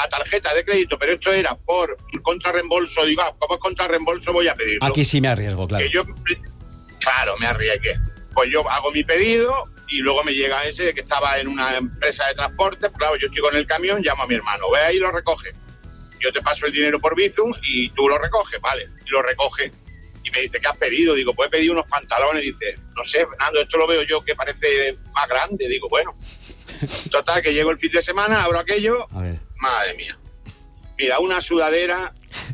la tarjeta de crédito, pero esto era por contrarreembolso. Digo, como es contrarreembolso voy a pedirlo. Aquí sí me arriesgo, claro. Claro, me arriesgué. Pues yo hago mi pedido y luego me llega ese de que estaba en una empresa de transporte. Claro, yo estoy con el camión, llamo a mi hermano, ve ahí y lo recoge. Yo te paso el dinero por Bizum y tú lo recoges, vale, y lo recoge. Y me dice, ¿qué has pedido? Digo, pues he pedido unos pantalones. Dice, no sé, Fernando, esto lo veo yo que parece más grande. Digo, bueno. Total, que llego el fin de semana, abro aquello. Madre mía. Mira, una sudadera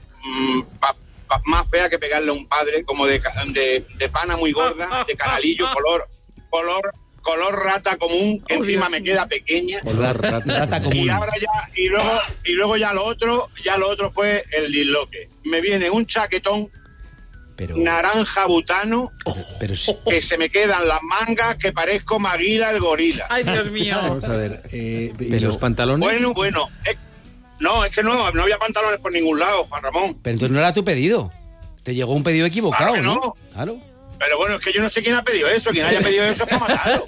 más fea que pegarle a un padre, como de pana muy gorda, de canalillo, color rata común, que encima me queda pequeña. Rata común. Y ahora ya, y luego ya lo otro fue el disloque. Me viene un chaquetón naranja butano, que se me quedan las mangas que parezco Maguila el gorila. Ay, Dios mío. Vamos a ver, ¿y los pantalones? Bueno, no, es que no había pantalones por ningún lado, Juan Ramón. Pero entonces no era tu pedido. Te llegó un pedido equivocado, claro, ¿no? Claro. Pero bueno, es que yo no sé quién ha pedido eso. Quien haya pedido eso es para matarlo.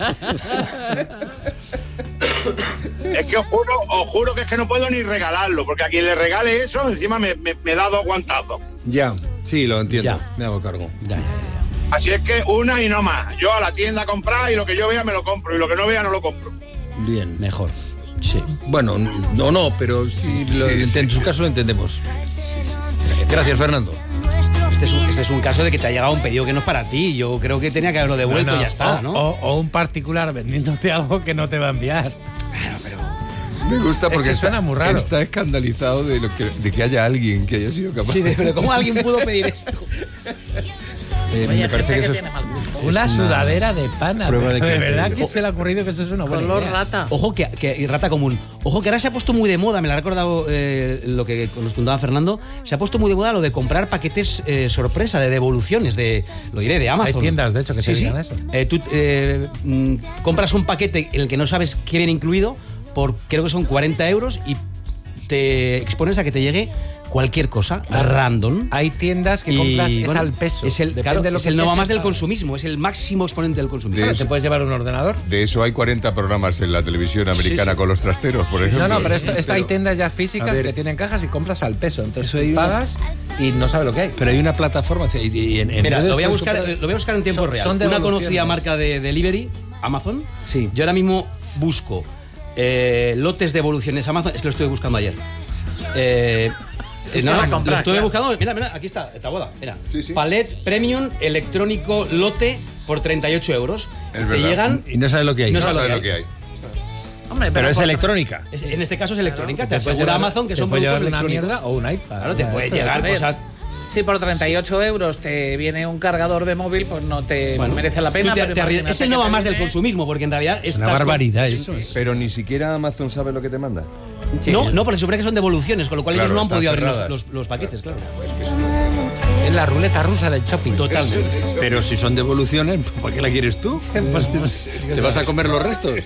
Es que os juro que es que no puedo ni regalarlo, porque a quien le regale eso, encima me da 2 guantazos. Ya, sí, lo entiendo. Ya. Me hago cargo. Ya. Así es que una y no más. Yo a la tienda a comprar y lo que yo vea me lo compro, y lo que no vea no lo compro. Bien. Mejor. Sí. Bueno, no, pero sí, en su caso lo entendemos. Gracias, Fernando. Este es un caso de que te ha llegado un pedido que no es para ti. Yo creo que tenía que haberlo devuelto y ya está, ¿no? O un particular vendiéndote algo que no te va a enviar. Bueno, pero... Me gusta porque es que suena muy raro. Está escandalizado de que haya alguien que haya sido capaz. Sí, pero ¿cómo alguien pudo pedir esto? Me parece que eso es una sudadera de pana. Prueba de de que verdad que se le ha ocurrido que eso es una buena Color idea. rata. Ojo y rata común. Ojo que ahora se ha puesto muy de moda, me lo ha recordado lo que nos contaba Fernando, se ha puesto muy de moda lo de comprar paquetes sorpresa, de devoluciones, de Amazon. Hay tiendas, de hecho, que se dedican a eso. Tú compras un paquete en el que no sabes qué viene incluido por, creo que son 40 euros y te expones a que te llegue cualquier cosa, random. Hay tiendas que compras al peso. Es el no va más del consumismo, es el máximo exponente del consumismo. ¿Te puedes llevar un ordenador? De eso hay 40 programas en la televisión americana con los trasteros, por ejemplo. No, pero hay tiendas ya físicas que tienen cajas y compras al peso. Entonces pagas y no sabes lo que hay. Pero hay una plataforma... Mira, lo voy a buscar en tiempo real. Una conocida marca de delivery, Amazon. Sí. Yo ahora mismo busco lotes de devoluciones Amazon. Es que lo estuve buscando ayer. Lo estuve buscando. Mira, aquí está boda. Mira. Sí. Palet Premium electrónico lote por 38 euros. Te llegan y no sabes lo que hay. No sabes lo que hay. Hombre, pero es electrónica. En este caso es electrónica. Claro, te asegura Amazon que son productos una electrónicos. mierda o un iPad. Claro, te puede llegar cosas. Si por 38 euros te viene un cargador de móvil, pues no te merece la pena. Es el no va más del consumismo, porque en realidad es una barbaridad eso. Pero ni siquiera Amazon sabe lo que te manda. Sí. No, porque supone que son devoluciones, con lo cual ellos no han podido abrir los paquetes, claro. Es la ruleta rusa del shopping. Totalmente. Pero si son devoluciones, ¿por qué la quieres tú? Pues, ¿te vas a comer los restos?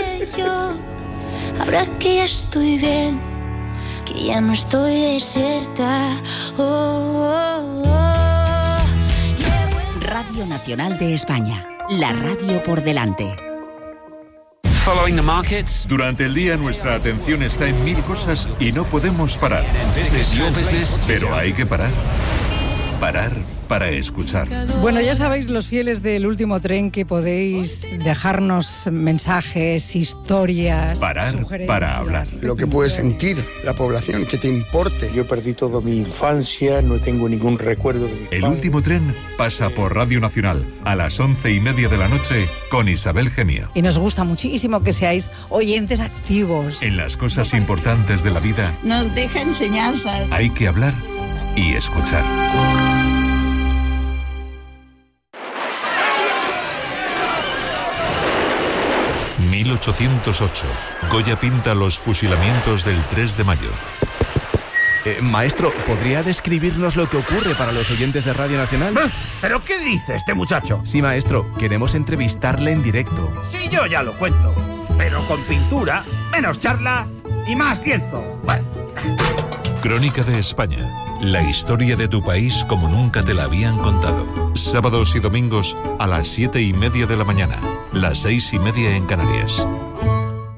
Ahora que ya estoy bien, que ya no estoy desierta. Radio Nacional de España, la radio por delante. Following the markets. Durante el día nuestra atención está en 1000 cosas y no podemos parar. Pero hay que parar. Parar para escuchar. Bueno, ya sabéis, los fieles del último tren, que podéis dejarnos mensajes, historias, parar para hablar. Lo que puede sentir la población, que te importe. Yo perdí toda mi infancia, no tengo ningún recuerdo de mi El último tren pasa por Radio Nacional a las 11:30 de la noche con Isabel Gemio. Y nos gusta muchísimo que seáis oyentes activos. En las cosas importantes de la vida nos deja enseñanzas. Hay que hablar y escuchar. ...1808... Goya pinta los fusilamientos del 3 de mayo. Maestro, ¿podría describirnos lo que ocurre para los oyentes de Radio Nacional? ¿Pero qué dice este muchacho? Sí, maestro, queremos entrevistarle en directo. Sí, yo ya lo cuento. Pero con pintura, menos charla y más lienzo. Bueno. Crónica de España. La historia de tu país como nunca te la habían contado. Sábados y domingos a las 7:30 de la mañana. Las 6:30 en Canarias.